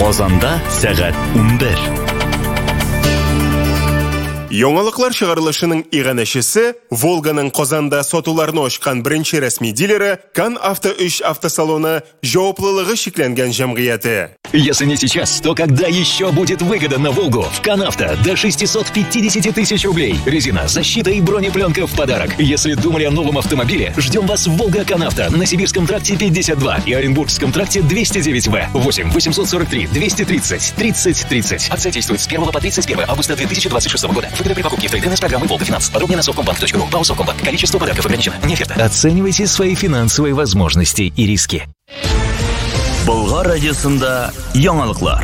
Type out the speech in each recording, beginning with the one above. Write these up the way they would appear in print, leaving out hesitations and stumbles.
Казанда сәгать 11. Яңалыклар чыгарылышының иганәчесе, Волганың Казанда сатуларны ачкан беренче рәсми дилеры Кан Авто 3 автосалоны җаваплылыгы шикләнгән җәмгыяте. Если не сейчас, то когда еще будет выгода на Волгу? В Канавто до 650 тысяч рублей. Резина, защита и бронепленка в подарок. Если думали о новом автомобиле, ждем вас в Волга Канавто на Сибирском тракте 52 и Оренбургском тракте 209В. 8 843 230 30 30. Акция действует с 1 по 31 августа 2026 года. Выгода при покупке в трейдинг с программой Волга Финанс. Подробнее на совкомбанк.ру. ПАО Совкомбанк. Количество подарков ограничено. Не оферта. Оценивайте свои финансовые возможности и риски. Болгар радиосында яңалыклар.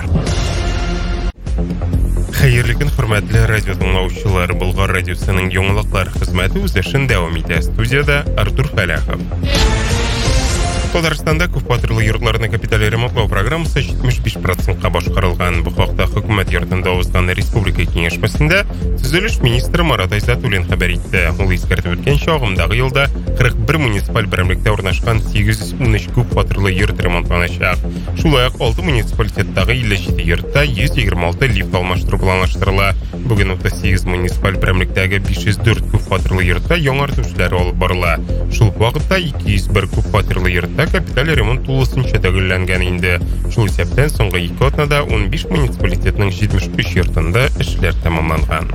Хәерле көн, хөрмәтле радио тыңлаучылар. Болгар радиосының яңалыклар хезмәте үз эшен дәвам итә. Студияда Артур Фәләхов. Татарстанда күпфатирлы йортларны капиталь ремонтлау программасы 75%-ка башкарылган. Бу хакта хөкүмәт йортында узган республика киңәшмәсендә төзелеш министры Марат Айзатуллин хәбәр итте. Ул искәртеп үткәнчә, агымдагы елда 41 муниципаль берәмлектә урнашкан 813 күпфатирлы йорт ремонтланачак. Шулай ук 6 муниципалитеттагы 57 йортта 126 лифт алмаштыру планлаштырыла. Бүген 38 муниципаль берәмлектәге 504 күпфатирлы йортта яңарту эшләре алып барыла. Шул вакытта 201 күпфатирлы йортта капиталь ремонт тулысынча төгәлләнгән инде. Шул исәптән соңгы 2 атнада 15 муниципалитетның 73 йортында эшләр тәмамланган.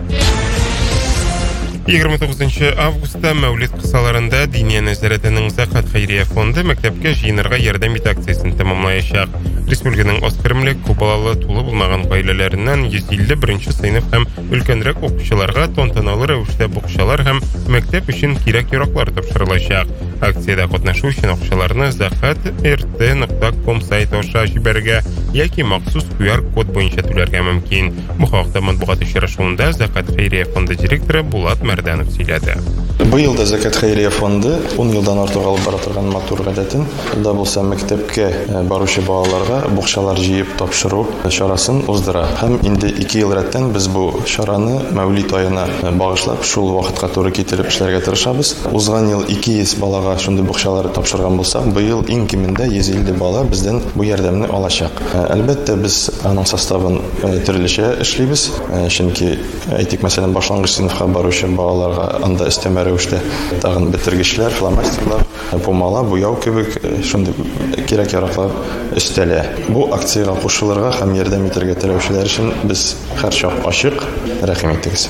29 августта Мәүлид кысаларында Диния нәзарәтенең Закат хәйрия фонды мәктәпкә җыенырга ярдәм ит акциясын тәмамлаячак. Республиканың аскермлек күпбалалы тулы булмаган гаиләләреннән 151 сыйныф һәм өлкәнрәк укучыларга тантаналы рәвештә букчалар һәм мәктәп өчен кирәк-яраклар тапшырылачак. Акциядә катнашу өчен акчаларны zakat.rt.com сайты аша җибәрергә яки махсус QR-код буенча түләргә мөмкин. Бу хакта матбугат очрашуында Закат хәйрия фонды директоры Булат Мәрдәнов сөйләде. Быел да Закат хәйрия фонды 10 елдан артык алып бара торган матур гадәтен, да булса мәктәпкә баручы балаларга букчалар җыеп тапшыру чарасын уздыра. Һәм инде 2 ел рәттән без бу чараны Мәүлид аена багышлап, шул вакытка туры китереп эшләргә тырышабыз. Узган ел 200 балага шундый букчалар тапшырган булсак, быел иң кимендә 150 бала бездән бу ярдәмне алачак. Әлбәттә без аның составын төрлечә эшлибез, чөнки әйтик, мәсәлән, башлангыч сыйныфка баручы балаларга анда өстәмә рәвештә тагын бетергечләр, фломастерлар, помала, буяу кебек шундый кирәк-яраклар өстәлә. Бу акциягә кушылырга һәм ярдәм итәргә теләүчеләр өчен без һәрчак ачык. Рәхим итегез.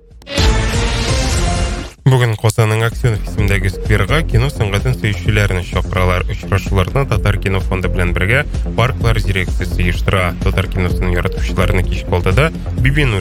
Бүген Казанның акцион офисындагы скверга кино сәнгатен сөючеләрне чакыралар. Очрашуларны Татар кино фонды белән бергә парклар дирекциясе оештыра. Татар киносының яратучыларны кич калдыда Бибинур